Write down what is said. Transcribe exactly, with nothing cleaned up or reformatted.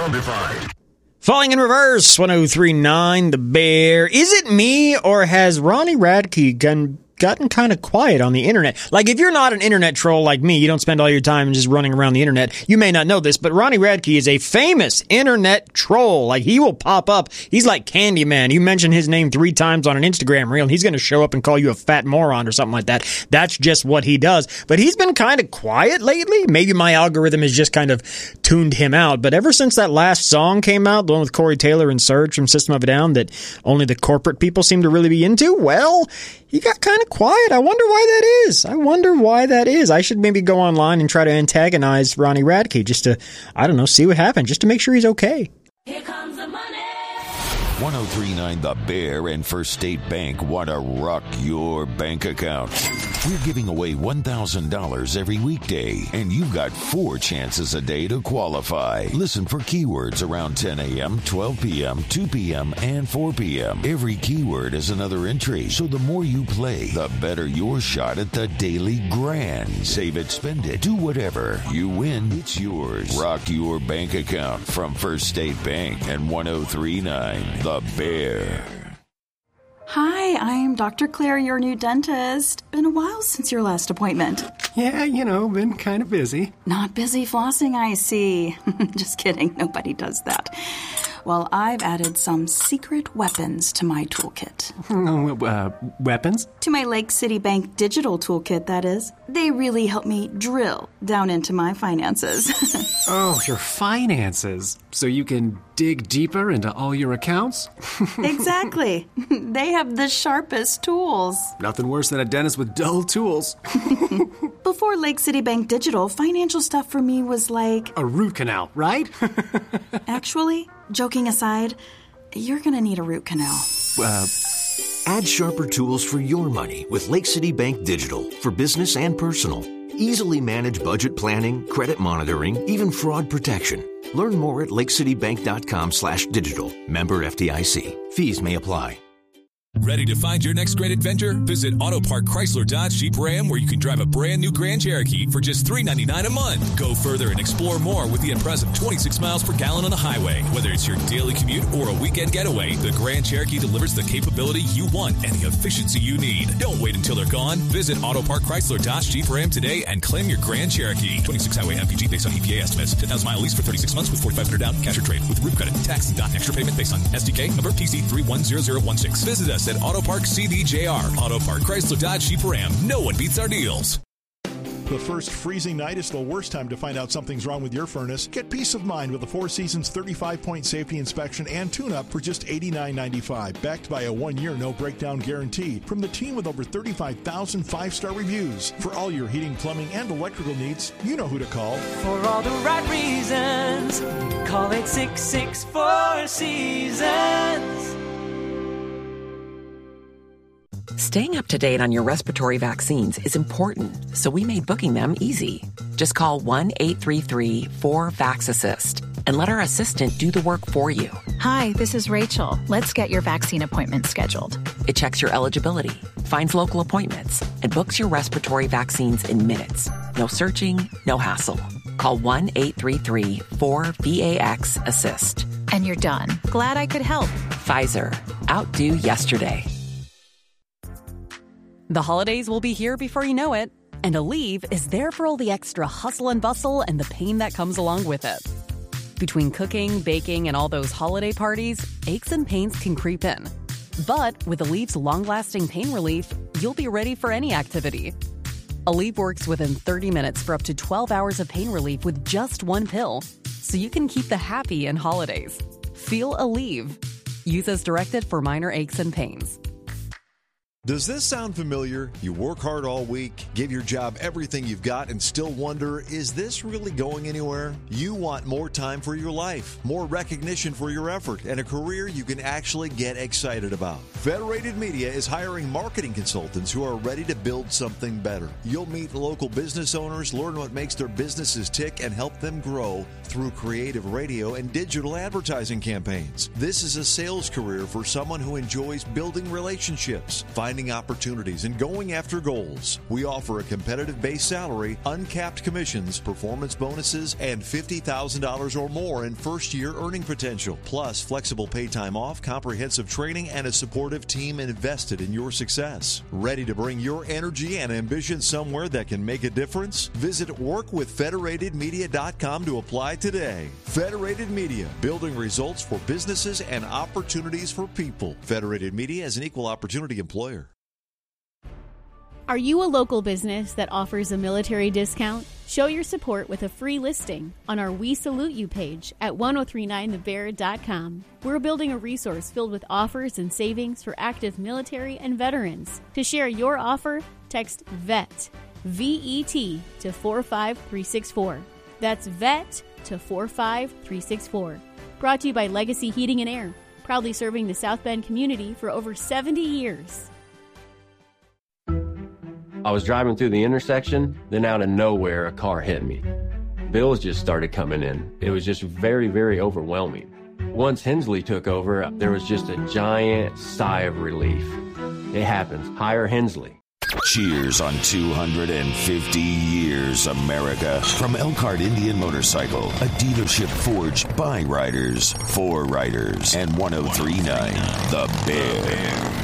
Soundified. Falling in reverse, one oh three point nine, The Bear. Is it me, or has Ronnie Radke gone... gotten kind of quiet on the internet? Like, if you're not an internet troll like me, you don't spend all your time just running around the internet, you may not know this, but Ronnie Radke is a famous internet troll. Like, he will pop up. He's like Candyman. You mention his name three times on an Instagram reel, and he's going to show up and call you a fat moron or something like that. That's just what he does. But he's been kind of quiet lately. Maybe my algorithm has just kind of tuned him out. But ever since that last song came out, the one with Corey Taylor and Surge from System of a Down that only the corporate people seem to really be into, well, he got kind of quiet. I wonder why that is. I wonder why that is. I should maybe go online and try to antagonize Ronnie Radke just to, I don't know, see what happened, just to make sure he's okay. Here comes the money. one oh three point nine The Bear and First State Bank want to rock your bank account. We're giving away one thousand dollars every weekday, and you've got four chances a day to qualify. Listen for keywords around ten a.m., twelve p.m., two p.m., and four p.m. Every keyword is another entry, so the more you play, the better your shot at the daily grand. Save it, spend it, do whatever. You win, it's yours. Rock your bank account from First State Bank and one oh three point nine The Bear. Hi, I'm Doctor Claire, your new dentist. Been a while since your last appointment. Yeah, you know, been kind of busy. Not busy flossing, I see. Just kidding, nobody does that. Well, I've added some secret weapons to my toolkit. Uh, weapons? To my Lake City Bank digital toolkit, that is. They really help me drill down into my finances. Oh, your finances. So you can dig deeper into all your accounts? Exactly. They have the sharpest tools. Nothing worse than a dentist with dull tools. Before Lake City Bank Digital, financial stuff for me was like... a root canal, right? Actually, joking aside, you're gonna need a root canal. Uh... Add sharper tools for your money with Lake City Bank Digital for business and personal. Easily manage budget planning, credit monitoring, even fraud protection. Learn more at lakecitybank.com slash digital. Member F D I C. Fees may apply. Ready to find your next great adventure? Visit Auto Park Chrysler Dodge Jeep Ram, where you can drive a brand new Grand Cherokee for just three hundred ninety-nine dollars a month. Go further and explore more with the impressive twenty-six miles per gallon on the highway. Whether it's your daily commute or a weekend getaway, the Grand Cherokee delivers the capability you want and the efficiency you need. Don't wait until they're gone. Visit Auto Park Chrysler Dodge Jeep Ram today and claim your Grand Cherokee. twenty-six highway M P G based on E P A estimates. ten thousand mile lease for thirty-six months with forty-five hundred dollars down, cash or trade. With roof credit, tax, and doc extra payment based on S D K number P C three one zero zero one six. Visit us at Auto Park C D J R. Auto Park Chrysler Dodge Jeep Ram. No one beats our deals. The first freezing night is the worst time to find out something's wrong with your furnace. Get peace of mind with the Four Seasons thirty-five point safety inspection and tune-up for just eighty-nine ninety-five, backed by a one-year no-breakdown guarantee from the team with over thirty-five thousand five-star reviews. For all your heating, plumbing, and electrical needs, you know who to call. For all the right reasons, call eight six six, four seasons. Staying up to date on your respiratory vaccines is important, so we made booking them easy. Just call one eight three three, four, vax assist and let our assistant do the work for you. Hi, this is Rachel. Let's get your vaccine appointment scheduled. It checks your eligibility, finds local appointments, and books your respiratory vaccines in minutes. No searching, no hassle. Call one eight three three, four, VAX assist. And you're done. Glad I could help. Pfizer. Outdo yesterday. The holidays will be here before you know it, and Aleve is there for all the extra hustle and bustle and the pain that comes along with it. Between cooking, baking, and all those holiday parties, aches and pains can creep in. But with Aleve's long-lasting pain relief, you'll be ready for any activity. Aleve works within thirty minutes for up to twelve hours of pain relief with just one pill, so you can keep the happy in holidays. Feel Aleve. Use as directed for minor aches and pains. Does this sound familiar? You work hard all week, give your job everything you've got, and still wonder, is this really going anywhere? You want more time for your life, more recognition for your effort, and a career you can actually get excited about. Federated Media is hiring marketing consultants who are ready to build something better. You'll meet local business owners, learn what makes their businesses tick, and help them grow through creative radio and digital advertising campaigns. This is a sales career for someone who enjoys building relationships. Find finding opportunities and going after goals. We offer a competitive base salary, uncapped commissions, performance bonuses, and fifty thousand dollars or more in first-year earning potential, plus flexible pay time off, comprehensive training, and a supportive team invested in your success. Ready to bring your energy and ambition somewhere that can make a difference? Visit work with federated media dot com to apply today. Federated Media, building results for businesses and opportunities for people. Federated Media is an equal opportunity employer. Are you a local business that offers a military discount? Show your support with a free listing on our We Salute You page at ten thirty-nine the bear dot com. We're building a resource filled with offers and savings for active military and veterans. To share your offer, text VET, V E T, to four five three six four. That's VET to four five three six four. Brought to you by Legacy Heating and Air, proudly serving the South Bend community for over seventy years. I was driving through the intersection, then out of nowhere, a car hit me. Bills just started coming in. It was just very, very overwhelming. Once Hensley took over, there was just a giant sigh of relief. It happens. Hire Hensley. Cheers on two hundred fifty years, America. From Elkhart Indian Motorcycle, a dealership forged by riders, for riders, and ten thirty-nine The Bear.